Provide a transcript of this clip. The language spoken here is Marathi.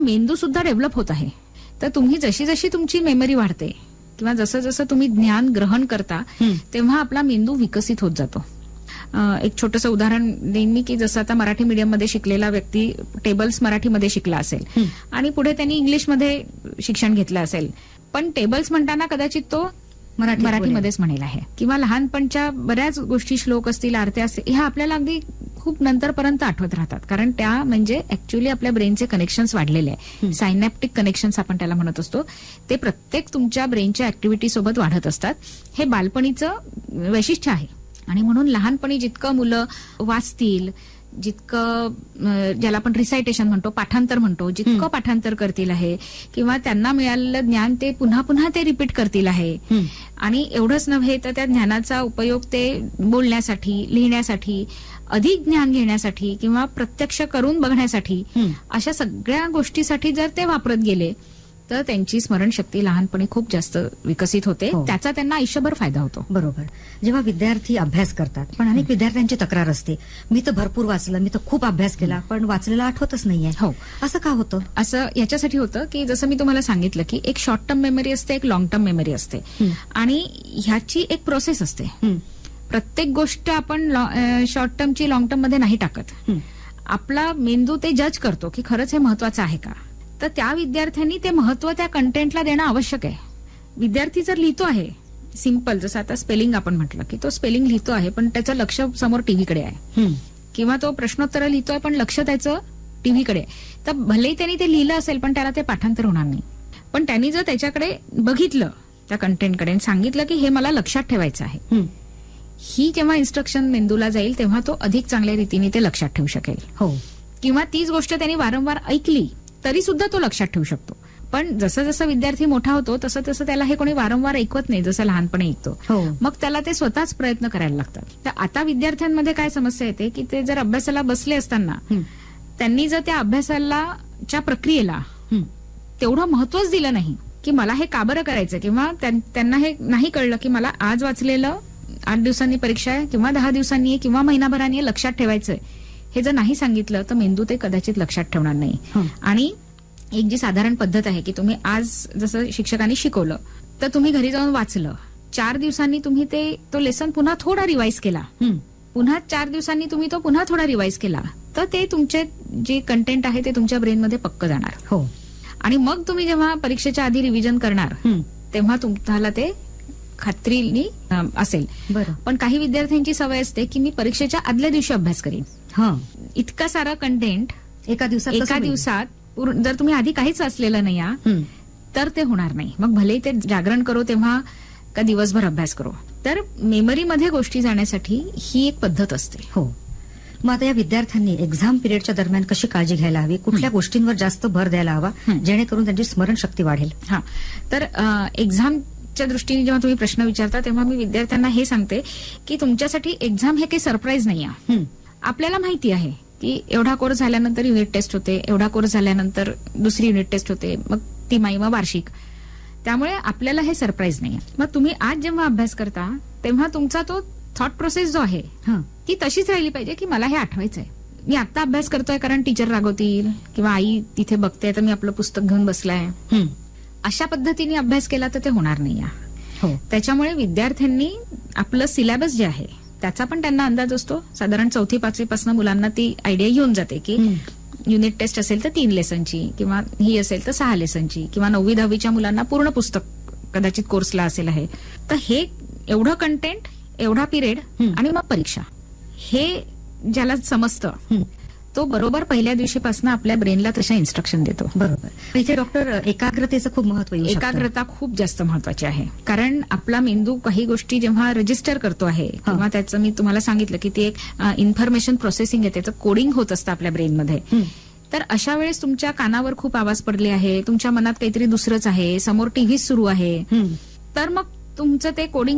मेंदू सुद्धा डेव्हलप होत आहे. तर तुम्ही जशी जशी तुमची मेमरी वाढते किंवा जसं जसं तुम्ही ज्ञान ग्रहण करता तेव्हा आपला मेंदू विकसित होत जातो. एक छोटंसं उदाहरण देईन मी, की जसं आता मराठी मीडियममध्ये शिकलेला व्यक्ती टेबल्स मराठीमध्ये शिकला असेल आणि पुढे त्यांनी इंग्लिशमध्ये शिक्षण घेतलं असेल, पण टेबल्स म्हणताना कदाचित तो मराठीमध्येच म्हणेल आहे. किंवा लहानपणच्या बऱ्याच गोष्टी, श्लोक असतील, आरत्या असतील, ह्या आपल्याला अगदी खूप नंतरपर्यंत आठवत राहतात, कारण त्या म्हणजे ऍक्च्युअली आपल्या ब्रेनचे कनेक्शन्स वाढलेले आहे. सायनॅप्टिक कनेक्शन्स आपण त्याला म्हणत असतो. ते प्रत्येक तुमच्या ब्रेनच्या ऍक्टिव्हिटी सोबत वाढत असतात. हे बालपणीचं वैशिष्ट्य आहे. आणि म्हणून लहानपणी जितकं मुलं वाचतील, जितकं ज्याला आपण रिसायटेशन म्हणतो, पाठांतर म्हणतो, जितकं पाठांतर करतील आहे किंवा त्यांना मिळालेलं ज्ञान ते पुन्हा पुन्हा ते रिपीट करतील आहे. आणि एवढंच नव्हे तर त्या ज्ञानाचा उपयोग ते बोलण्यासाठी, लिहिण्यासाठी, अधिक ज्ञान घेण्यासाठी किंवा प्रत्यक्ष करून बघण्यासाठी, अशा सगळ्या गोष्टीसाठी जर ते वापरत गेले तर त्यांची स्मरणशक्ती लहानपणी खूप जास्त विकसित होते. त्याचा त्यांना आयुष्यभर फायदा होतो. बरोबर. जेव्हा विद्यार्थी अभ्यास करतात, पण अनेक विद्यार्थ्यांची तक्रार असते, मी तर भरपूर वाचलं, मी तर खूप अभ्यास केला, पण वाचलेला आठवतच नाहीये. हो. असं का होतं? असं याच्यासाठी होतं की जसं मी तुम्हाला सांगितलं की एक शॉर्ट टर्म मेमरी असते, एक लॉंग टर्म मेमरी असते आणि ह्याची एक प्रोसेस असते. प्रत्येक गोष्ट आपण शॉर्ट टर्मची लॉंग टर्म मध्ये नाही टाकत. आपला मेंदू ते जज करतो की खरंच हे महत्वाचं आहे का. तर त्या विद्यार्थ्यांनी ते महत्व त्या कंटेंटला देणं आवश्यक आहे. विद्यार्थी जर लिहितो आहे सिंपल, जसं आता स्पेलिंग आपण म्हटलं की तो स्पेलिंग लिहितो आहे पण त्याचं लक्ष समोर टीव्हीकडे आहे, किंवा तो प्रश्नोत्तर लिहितोय पण लक्ष त्याचं टीव्हीकडे, तर भलेही त्यांनी ते लिहिलं असेल पण त्याला ते पाठांतर होणार नाही. पण त्यांनी जर त्याच्याकडे बघितलं, त्या कंटेंटकडे, सांगितलं की हे मला लक्षात ठेवायचं आहे, ही जेव्हा इन्स्ट्रक्शन मेंदूला जाईल तेव्हा तो अधिक चांगल्या रीतीने ते लक्षात ठेवू शकेल. हो. किंवा तीच गोष्ट त्यांनी वारंवार ऐकली तरी सुद्धा तो लक्षात ठेवू शकतो. पण जसं जसं विद्यार्थी मोठा होतो तसं तसं त्याला हे कोणी वारंवार ऐकवत नाही, जसं लहानपणी ऐकतो. मग त्याला ते स्वतःच प्रयत्न करायला लागतात. तर आता विद्यार्थ्यांमध्ये काय समस्या येते की ते जर अभ्यासाला बसले असताना त्यांनी जर त्या अभ्यासाच्या प्रक्रियेला तेवढं महत्वच दिलं नाही की मला हे का बरं करायचं, किंवा त्यांना हे नाही कळलं की मला आज वाचलेलं 8 दिवसांनी परीक्षा आहे किंवा 10 दिवसांनी किंवा महिनाभराने लक्षात ठेवायचंय, हे जर नाही सांगितलं तर मेंदू ते कदाचित लक्षात ठेवणार नाही. आणि एक जी साधारण पद्धत आहे की तुम्ही आज जसं शिक्षकांनी शिकवलं तर तुम्ही घरी जाऊन वाचलं, 4 दिवसांनी तुम्ही तो लेसन पुन्हा थोडा रिवाइज केला, पुन्हा 4 दिवसांनी तुम्ही तो पुन्हा थोडा रिवाइज केला, तर ते तुमचे जे कंटेंट आहे ते तुमच्या ब्रेनमध्ये पक्क जाणार. हो. आणि मग तुम्ही जेव्हा परीक्षेच्या आधी रिव्हिजन करणार तेव्हा तुम्हाला ते खात्रीने असेल. बरं. पण काही विद्यार्थ्यांची सवय असते की मी परीक्षेच्या आदल्या दिवशी अभ्यास करीन. इतका सारा कंटेंट एका दिवसात जर तुम्ही आधी काहीच वाचलेलं नाही तर ते होणार नाही. मग भले ते जागरण करो तेव्हा का दिवसभर अभ्यास करो, तर मेमरीमध्ये गोष्टी जाण्यासाठी ही एक पद्धत असते. हो. मग आता या विद्यार्थ्यांनी एक्झाम पिरियडच्या दरम्यान कशी काळजी घ्यायला हवी, कुठल्या गोष्टींवर जास्त भर द्यायला हवा जेणेकरून त्यांची स्मरणशक्ती वाढेल? तर एक्झामच्या दृष्टीने जेव्हा तुम्ही प्रश्न विचारता तेव्हा मी विद्यार्थ्यांना हे सांगते की तुमच्यासाठी एक्झाम हे काही सरप्राईज नाही आहे. आपल्याला माहिती आहे की एवढा कोर्स झाल्यानंतर युनिट टेस्ट होते, एवढा कोर्स झाल्यानंतर दुसरी युनिट टेस्ट होते, मग तिमाही, मग वार्षिक. त्यामुळे आपल्याला हे सरप्राईज नाही आहे. मग तुम्ही आज जेव्हा अभ्यास करता तेव्हा तुमचा तो थॉट प्रोसेस जो आहे ती तशीच राहिली पाहिजे की मला हे आठवायचंय. मी आता अभ्यास करतोय कारण टीचर रागवतील किंवा आई तिथे बघते तर मी आपलं पुस्तक घेऊन बसलाय, अशा पद्धतीने अभ्यास केला तर ते होणार नाही. त्याच्यामुळे विद्यार्थ्यांनी आपलं सिलेबस जे आहे त्याचा पण त्यांना अंदाज असतो. साधारण 4वी-5वी पासून मुलांना ती आयडिया येऊन जाते की युनिट टेस्ट असेल तर 3 लेसनची, किंवा ही असेल तर 6 लेसनची, किंवा 9वी-10वीच्या मुलांना पूर्ण पुस्तक कदाचित कोर्सला असेल आहे. तर हे एवढं कंटेंट, एवढा पिरियड आणि मग परीक्षा, हे ज्याला समजतं तो बरोबर पहिल्या दिवशीपासून आपल्या ब्रेनला तशा इन्स्ट्रक्शन देतो. बरोबर. इथे डॉक्टर एकाग्रतेचं खूप महत्व येऊ शकतं. एकाग्रता खूप जास्त महत्वाची आहे, कारण आपला मेंदू काही गोष्टी जेव्हा रजिस्टर करतो आहे किंवा त्याचं मी तुम्हाला सांगितलं की ते एक इन्फॉर्मेशन प्रोसेसिंग आहे, त्याचं कोडिंग होत असतं आपल्या ब्रेनमध्ये. तर अशा वेळेस तुमच्या कानावर खूप आवाज पडले आहे, तुमच्या मनात काहीतरी दुसरंच आहे, समोर टीव्ही सुरू आहे, तर मग तुमचं ते कोडिंग